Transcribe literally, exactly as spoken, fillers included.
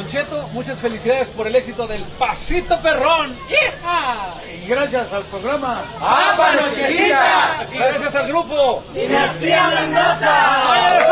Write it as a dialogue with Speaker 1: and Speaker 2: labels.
Speaker 1: Cheto, muchas felicidades por el éxito del Pasito Perrón.
Speaker 2: ¡Hija! Y gracias al programa
Speaker 3: ¡Amba Nochecita!
Speaker 1: Y gracias al grupo
Speaker 3: Dinastía Mendoza.